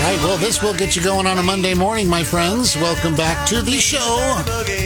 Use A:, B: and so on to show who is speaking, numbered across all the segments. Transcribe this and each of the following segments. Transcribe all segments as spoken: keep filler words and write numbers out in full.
A: right, well, this will get you going on a Monday morning, my friends. Welcome back to the show.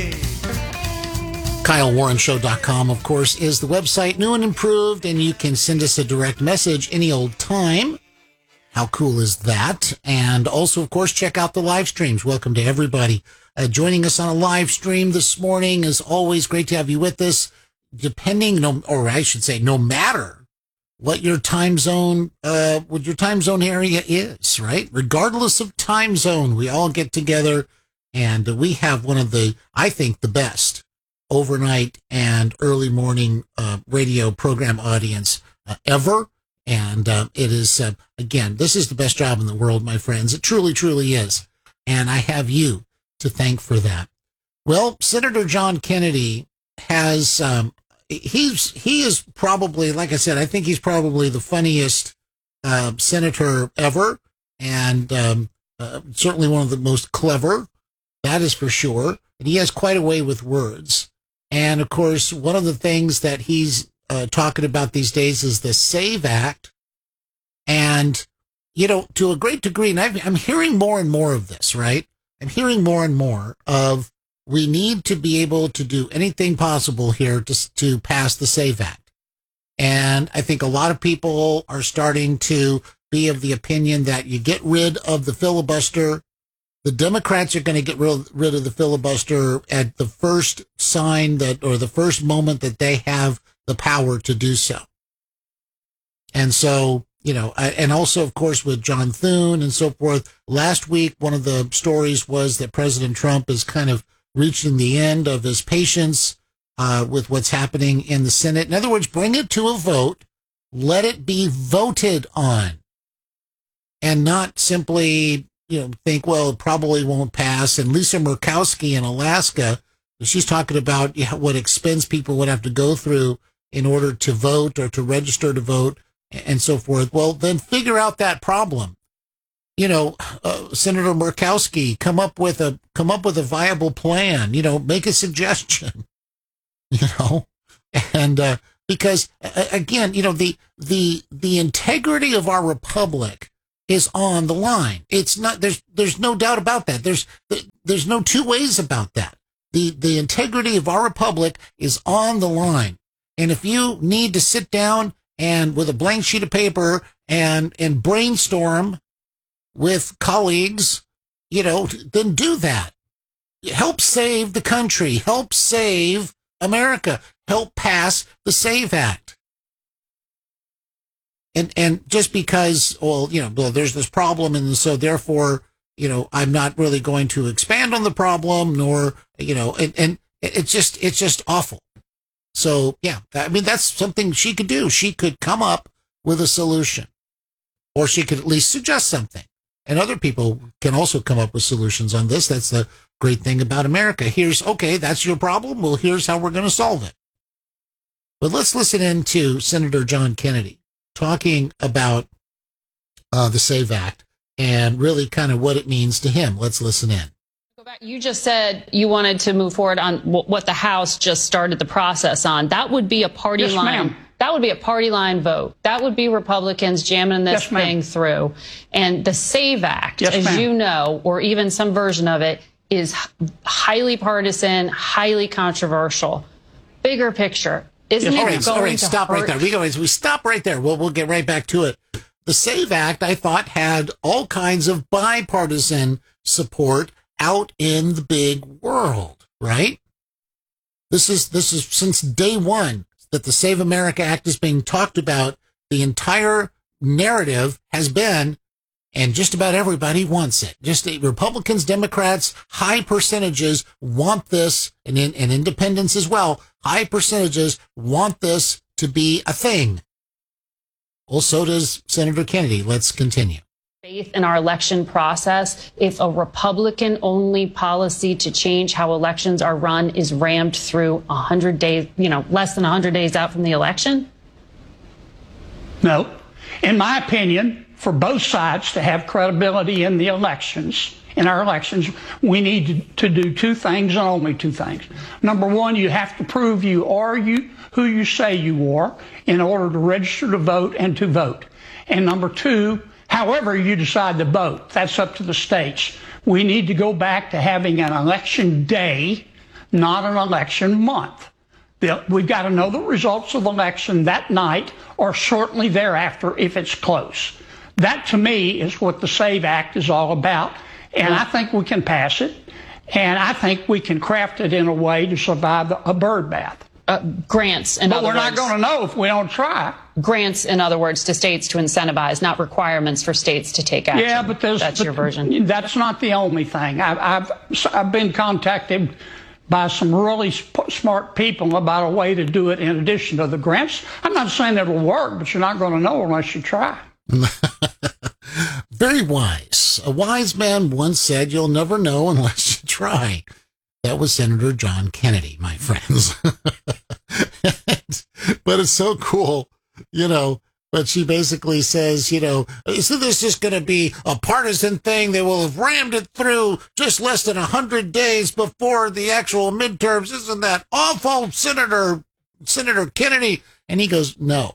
A: Kyle Warren Show dot com, of course, is the website, new and improved, and you can send us a direct message any old time. How cool is that? And also, of course, check out the live streams. Welcome to everybody uh, joining us on a live stream this morning. Is always great to have you with us, depending, no, or I should say, no matter what your time zone, uh, what your time zone area is, right? Regardless of time zone, we all get together and we have one of the, I think, the best overnight and early morning uh, radio program audience uh, ever. And uh, it is, uh, again, this is the best job in the world, my friends. It truly, truly is. And I have you to thank for that. Well, Senator John Kennedy has, um, he's, he is probably, like I said, I think he's probably the funniest uh, senator ever. And um, uh, certainly one of the most clever. That is for sure. And he has quite a way with words. And of course, one of the things that he's Uh, talking about these days is the SAVE Act. And, you know, to a great degree, and I've, I'm hearing more and more of this, right? I'm hearing more and more of we need to be able to do anything possible here to, to pass the SAVE Act. And I think a lot of people are starting to be of the opinion that you get rid of the filibuster. The Democrats are going to get rid, rid of the filibuster at the first sign that, or the first moment that they have the power to do so. And so, you know, and also, of course, with John Thune and so forth, last week, one of the stories was that President Trump is kind of reaching the end of his patience uh, with what's happening in the Senate. In other words, bring it to a vote, let it be voted on, and not simply, you know, think, well, it probably won't pass. And Lisa Murkowski in Alaska, she's talking about what expense people would have to go through in order to vote or to register to vote and so forth. Well, then figure out that problem. You know, uh, Senator Murkowski, come up with a, come up with a viable plan, you know, make a suggestion, you know, and, uh, because uh, again, you know, the, the, the integrity of our republic is on the line. It's not, there's, there's no doubt about that. There's, there's no two ways about that. The, the integrity of our republic is on the line. And if you need to sit down and with a blank sheet of paper and, and brainstorm with colleagues, you know, then do that. Help save the country. Help save America. Help pass the SAVE Act. And, and just because, well, you know, well, there's this problem, and so therefore, you know, I'm not really going to expand on the problem, nor, you know, and, and it's just, it's just awful. So, yeah, I mean, that's something she could do. She could come up with a solution, or she could at least suggest something. And other people can also come up with solutions on this. That's the great thing about America. Here's, okay, that's your problem. Well, here's how we're going to solve it. But let's listen in to Senator John Kennedy talking about uh, the SAVE Act and really kind of what it means to him. Let's listen in.
B: You just said you wanted to move forward on what the House just started the process on. That would be a party
C: yes,
B: line.
C: Ma'am.
B: That would be a party line vote. That would be Republicans jamming this
C: yes,
B: thing through. And the SAVE Act,
C: yes,
B: as you know, or even some version of it, is highly partisan, highly controversial. Bigger picture. Isn't
A: yes,
B: it
A: all right,
B: going
A: all right,
B: to
A: stop
B: hurt?
A: right there. We go. We stop right there. We'll we'll get right back to it. The SAVE Act, I thought, had all kinds of bipartisan support out in the big world, right? This is this is since day one that the Save America Act is being talked about. The entire narrative has been, and just about everybody wants it. Just the Republicans, Democrats, high percentages want this, and, in, and independents as well. High percentages want this to be a thing. Well, so does Senator Kennedy. Let's continue.
B: Faith in our election process if a Republican-only policy to change how elections are run is rammed through one hundred days, you know, less than one hundred days out from the election?
C: No. In my opinion, for both sides to have credibility in the elections, in our elections, we need to do two things and only two things. Number one, you have to prove you are you who you say you are in order to register to vote and to vote. And number two, However you decide to vote, that's up to the states. We need to go back to having an election day, not an election month. We've got to know the results of the election that night or shortly thereafter if it's close. That, to me, is what the SAVE Act is all about. And I think we can pass it. And I think we can craft it in a way to survive a bird bath.
B: Uh, grants, in
C: but
B: other
C: we're
B: words.
C: not going to know if we don't try.
B: Grants, in other words, to states to incentivize, not requirements for states to take action.
C: Yeah, but
B: that's
C: but
B: your version.
C: That's not the only thing. I've, I've, I've been contacted by some really sp- smart people about a way to do it in addition to the grants. I'm not saying it'll work, but you're not going to know unless you try.
A: Very wise. A wise man once said, you'll never know unless you try. That was Senator John Kennedy, my friends. But it's so cool, you know, but she basically says, you know, so this is going to be a partisan thing. They will have rammed it through just less than one hundred days before the actual midterms. Isn't that awful, Senator, Senator Kennedy? And he goes, no.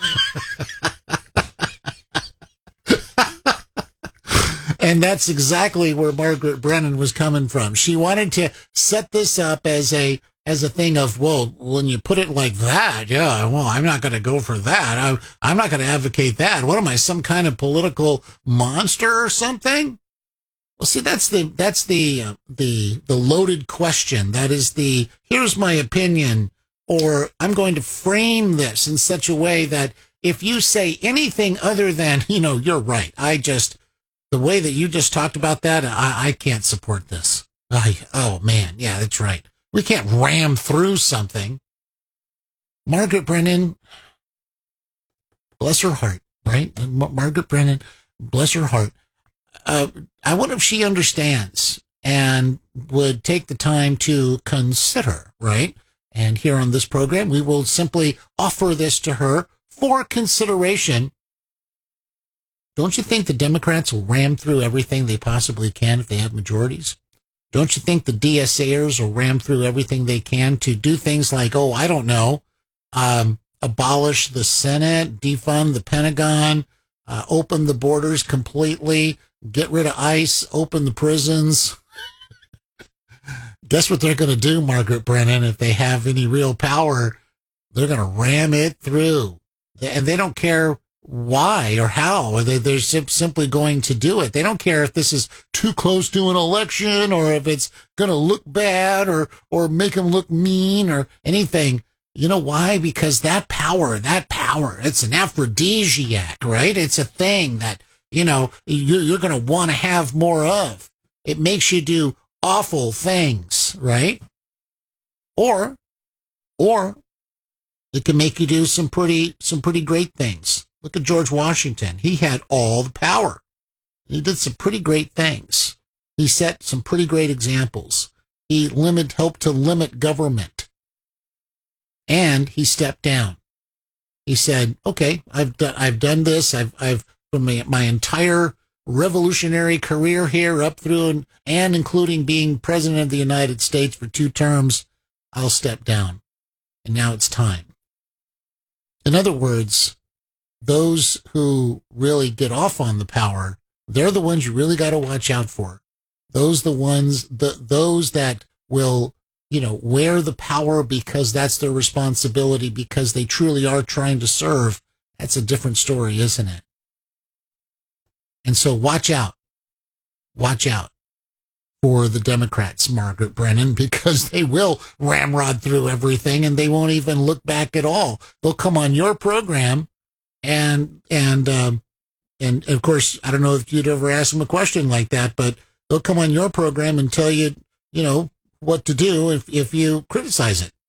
A: And that's exactly where Margaret Brennan was coming from. She wanted to set this up as a as a thing of, well, when you put it like that, yeah, well, I'm not going to go for that. I, I'm not going to advocate that. What am I, some kind of political monster or something? Well, see, that's the that's the uh, the the loaded question. That is the, here's my opinion, or I'm going to frame this in such a way that if you say anything other than, you know, you're right, I just, the way that you just talked about that, I, I can't support this. I, oh, man, yeah, that's right. We can't ram through something. Margaret Brennan, bless her heart, right? Mar- Margaret Brennan, bless her heart. Uh, I wonder if she understands and would take the time to consider, right? And here on this program, we will simply offer this to her for consideration. Don't you think the Democrats will ram through everything they possibly can if they have majorities? Don't you think the D S Ers will ram through everything they can to do things like, oh, I don't know, um, abolish the Senate, defund the Pentagon, uh, open the borders completely, get rid of ICE, open the prisons? Guess what they're going to do, Margaret Brennan, if they have any real power? They're going to ram it through. And they don't care why or how. They, they're sim- simply going to do it. They don't care if this is too close to an election or if it's going to look bad or, or make them look mean or anything. You know why? Because that power, that power, it's an aphrodisiac, right? It's a thing that, you know, you're, you're going to want to have more of. It makes you do awful things, right? Or, or it can make you do some pretty, some pretty great things. Look at George Washington. He had all the power. He did some pretty great things. He set some pretty great examples. He limit, helped to limit government. And he stepped down. He said, okay, I've done, I've done this. I've, I've, from my, my entire revolutionary career here up through and, and including being president of the United States for two terms, I'll step down. And now it's time. In other words, those who really get off on the power, they're the ones you really got to watch out for. Those the ones, the those that will, you know, wear the power because that's their responsibility, because they truly are trying to serve. That's a different story, isn't it? And so watch out. Watch out for the Democrats, Margaret Brennan, because they will ramrod through everything and they won't even look back at all. They'll come on your program and, and, um, and of course, I don't know if you'd ever ask them a question like that, but they'll come on your program and tell you, you know, what to do if, if you criticize it.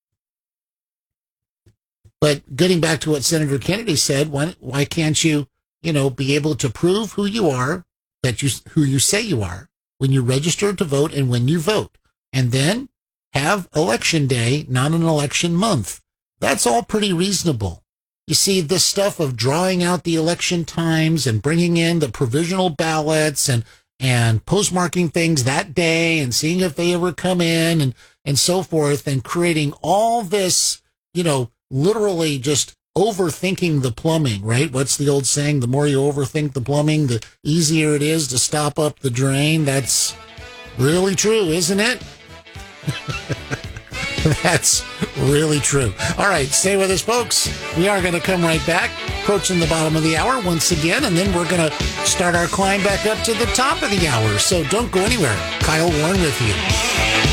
A: But getting back to what Senator Kennedy said, why, why can't you, you know, be able to prove who you are, that you, who you say you are when you register to vote and when you vote, and then have election day, not an election month. That's all pretty reasonable. You see, this stuff of drawing out the election times and bringing in the provisional ballots and, and postmarking things that day and seeing if they ever come in and, and so forth, and creating all this, you know, literally just overthinking the plumbing, right? What's the old saying? The more you overthink the plumbing, the easier it is to stop up the drain. That's really true, isn't it? That's really true. All right, stay with us, folks. We are going to come right back, approaching the bottom of the hour once again, and then we're going to start our climb back up to the top of the hour. So don't go anywhere. Kyle Warren with you.